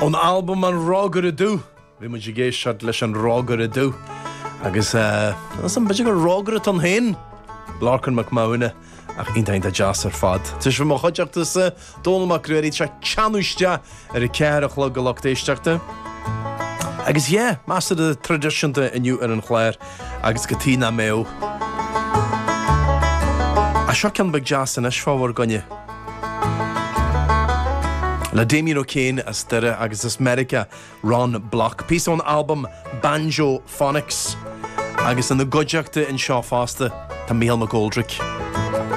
An album an rágur a dú. Bhí mu géisiart leis an rágur a dú. Agus an beidir go rágur an hain. Larcan McMahon ach intainta jazz ar fad. Tis bhí mo chuideachtas dólamach réirí tre ceanúiste ar I cear a chlog go lochtéisteachta. Agus master the traditionta iniu ar an chléir agus go tí na méo. A seo cean beag jazz in isfáhar gonne. Le Damien O'Kane as Dere agus as America Ron Block. Piece on album Banjo Phonics. Agus in the gojaachta in Shaw Foster to Michael McGoldrick.